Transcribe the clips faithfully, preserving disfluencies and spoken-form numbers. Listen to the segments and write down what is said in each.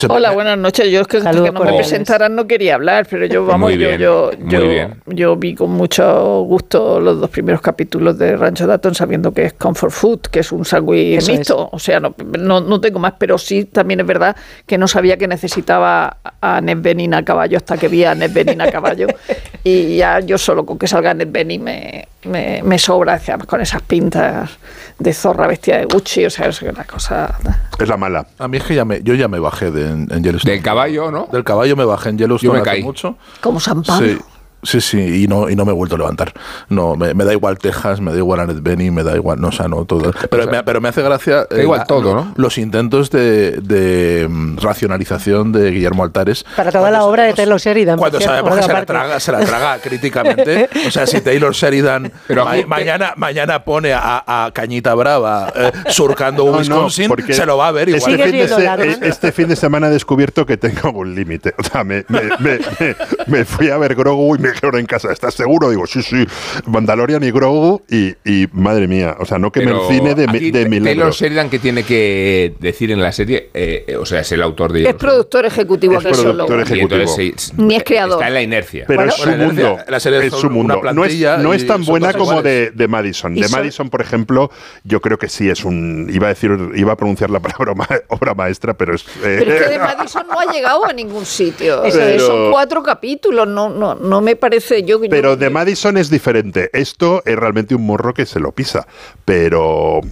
Hola, buenas noches. Yo es que hasta que no me presentaran no quería hablar, pero yo, vamos, Muy bien, yo, yo, muy yo, bien. yo vi con mucho gusto los dos primeros capítulos de Rancho Dawson, sabiendo que es comfort food, que es un sándwich Eso mixto. es. O sea, no, no, no tengo más, pero sí también es verdad que no sabía que necesitaba a Annette Bening a caballo hasta que vi a Annette Bening a caballo. Y ya yo solo con que salga Annette Bening me, me, me sobra, además, con esas pintas de zorra vestida de Gucci. O sea, es una cosa... Es la mala. A mí es que ya me, yo ya me bajé de, en, en Yellowstone. Del caballo, ¿no? Del caballo me bajé en Yellowstone Yo me hace caí. mucho. Como San Pablo. Sí. Sí, sí, y no, y no me he vuelto a levantar. No, me, me da igual Texas, me da igual Annette Bening, me da igual, no, o sea, no, todo. Pero, me, pero me hace gracia... Da igual la- todo, ¿no? Los intentos de, de mm, racionalización de Guillermo Altares. Para toda la obra de Taylor Sheridan. Cuando por cierto, sabemos que por se la, otra parte. traga, se la traga críticamente. O sea, si Taylor Sheridan Pero ma- aquí- mañana, mañana pone a, a Cañita Brava eh, surcando No, no, Wisconsin, porque se lo va a ver igual. Este ¿Sigues fin, de viendo se- Largo? este fin de semana he descubierto que tengo un límite. O sea, me, me, me, me, me fui a ver Grogu y me dijeron en casa, ¿estás seguro? Digo, sí, sí, Mandalorian y Grogu y, y madre mía, o sea, no queme el Pero cine de, mi- aquí de Taylor milagro. Sheridan, ¿qué tiene que decir en la serie? Eh, eh, o sea, es el autor de Es Yellowstone. productor ejecutivo Es aquí solo. productor Y ejecutivo. entonces se- Ni es creador. Está en la inercia. Pero Bueno, es su bueno, mundo, la serie es son su una mundo. No es, plantilla no es y tan son buena todos como iguales. de, de Madison. Y De son- Madison, por ejemplo, yo creo que sí es un... Iba a decir, iba a pronunciar la palabra ma- obra maestra, pero es... eh, Pero es que de Madison no ha llegado a ningún sitio. Eso es. Son cuatro capítulos, no, no, no me parece yo. Pero yo- de Madison es diferente. Esto es realmente un morro que se lo pisa. Pero...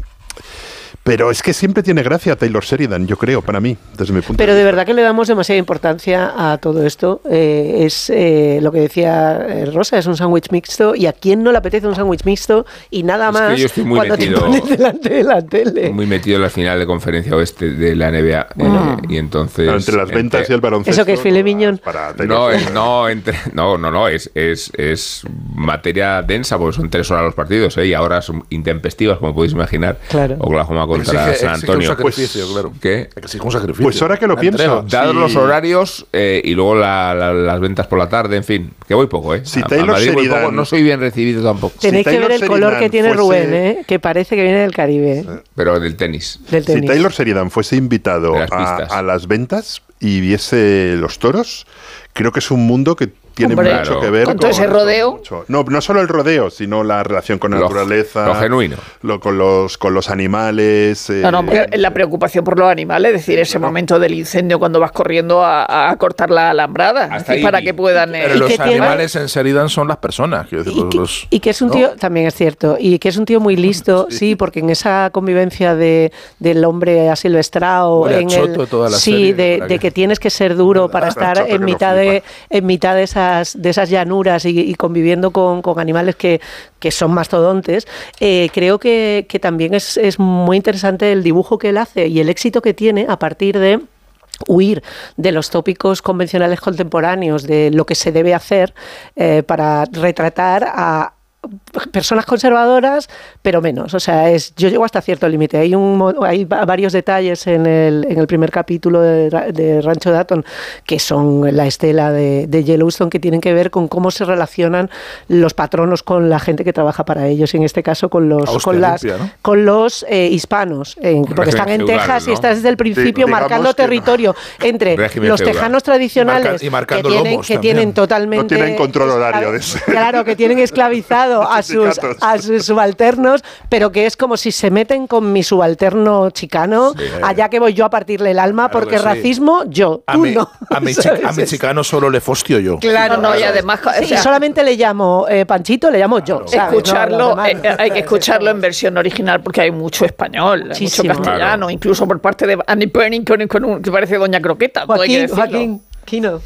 Pero es que siempre tiene gracia Taylor Sheridan, yo creo, para mí, desde mi punto Pero de de vista. verdad que le damos demasiada importancia a todo esto. Eh, es eh, lo que decía eh, Rosa, es un sándwich mixto. ¿Y a quién no le apetece un sándwich mixto? Y nada Es que más yo estoy muy cuando metido- te pones delante de la tele. Muy metido en la final de conferencia oeste de la N B A. eh, y entonces... Claro, entre las ventas entre- y el baloncesto. ¿Eso que es filet mignon? Para Taylor No, Sheridan. es, no, entre, no, no, no, es, es, es materia densa porque son tres horas los partidos, ¿eh? Y ahora son intempestivas, como podéis imaginar. Claro. Oklahoma contra Exige- San exige Antonio. un sacrificio, claro. ¿Qué? Exige un sacrificio. Pues ahora que lo La pienso, entrega. Dados Sí. los horarios eh, y luego la- la- las ventas por la tarde, en fin, que voy poco, ¿eh? Si A- a Taylor Madrid voy Sheridan- poco, no soy bien recibido tampoco, Tenéis Si que ver Taylor el color Sheridan que tiene fuese- Rubén, ¿eh? Que parece que viene del Caribe. pero del tenis. Del Si tenis. Taylor Sheridan fuese invitado De las a, pistas. a las ventas y viese los toros, creo que es un mundo que tiene Hombre, mucho claro. que ver Con todo ese rodeo. mucho. No, no solo el rodeo, sino la relación con la Lo- naturaleza, lo genuino. lo- con los con los animales. eh, No, no, hombre, la preocupación por los animales, es decir, ese momento del incendio cuando vas corriendo a, a cortar la alambrada, es Hasta decir, ahí. para que puedan... eh, Pero ¿Y los qué tiene? animales en Sheridan son las personas. Quiero decir, Y los, que, los- y que es un ¿no? tío, también es cierto, y que es un tío muy listo, sí, porque en esa convivencia de, del hombre asilvestrado, Vaya en choto el, toda la sí, serie, de, ¿para de qué? que tienes que ser duro para estar choto que en lo mitad de, flipa. en mitad de esas, de esas llanuras y, y conviviendo con, con animales que, que son mastodontes, eh, creo que, que también es, es muy interesante el dibujo que él hace y el éxito que tiene a partir de huir de los tópicos convencionales contemporáneos de lo que se debe hacer eh, para retratar a personas conservadoras, pero menos. O sea, es yo llego hasta cierto límite. Hay un mo- hay va- varios detalles en el, en el primer capítulo de, Ra- de Rancho Dawson que son la estela de, de Yellowstone, que tienen que ver con cómo se relacionan los patronos con la gente que trabaja para ellos, y en este caso con los Hostia, con las limpia, ¿no? con los eh, hispanos, en- porque Régimen están en feudal, Texas y ¿no? estás desde el principio digamos marcando que no. territorio entre Régimen los feudal. tejanos tradicionales Y marca- y marcando que tienen, lomos que también. tienen totalmente No tienen control horario de ese. claro, que tienen esclavizado a sus Sindicatos. a sus subalternos, pero que es como si se meten con mi subalterno chicano, allá que voy yo a partirle el alma, Claro porque que sí. racismo yo, A tú mi, no. a mi, ¿Sabes? chica- a mi chicano solo le fostio yo. Claro, No, no, y además, o Sí, sea, y solamente le llamo eh, Panchito, le llamo yo. ¿sabes? No, escucharlo, los demás no. eh, hay que escucharlo en versión original porque hay mucho español, hay mucho Muchísimo. castellano, Claro. incluso por parte de Annie Bening con, con un, que parece Doña Croqueta. todo hay que Joaquín, decirlo. Joaquín, Quino.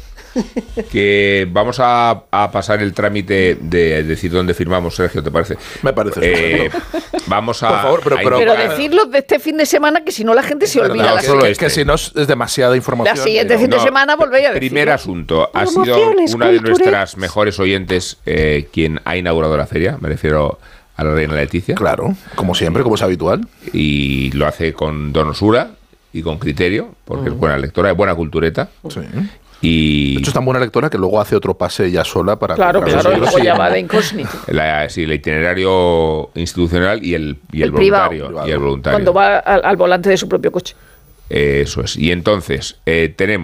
Que vamos a, a pasar el trámite de decir dónde firmamos, Sergio, ¿te parece? Me parece Eh, estupendo. vamos a... Por favor, pero- a pero- Pero indicar- decirlo de este fin de semana, que si no la gente se olvida. no, la, solo siguiente- este. Que si no es, es demasiada información. la siguiente y no- fin de No, semana volvéis a decirlo. Primer asunto. Ha sido Promociones, una de culturas. nuestras mejores oyentes eh, quien ha inaugurado la feria. Me refiero a la reina Leticia. Claro, como siempre, como es habitual. Y lo hace con donosura y con criterio, porque Mm. es buena lectora, es buena cultureta. Sí. Y De hecho, es tan buena lectora que luego hace otro pase ella sola para... Claro, para claro, y conseguirlo. luego Sí. ya va de incógnito. la, sí, el itinerario institucional y el, y el, El privado. voluntario. Y el voluntario. Cuando va al, al volante de su propio coche. Eso es. Y entonces, eh, tenemos